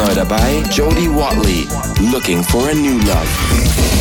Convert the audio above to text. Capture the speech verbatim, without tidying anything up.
Neu dabei Jody Watley, Looking for a New Love.